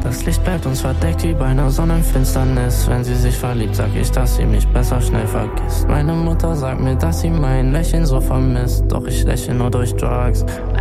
Das Licht bleibt uns verdeckt wie bei einer Sonnenfinsternis. Wenn sie sich verliebt, sag ich, dass sie mich besser schnell vergisst. Meine Mutter sagt mir, dass sie mein Lächeln so vermisst. Doch ich lächle nur durch Drugs.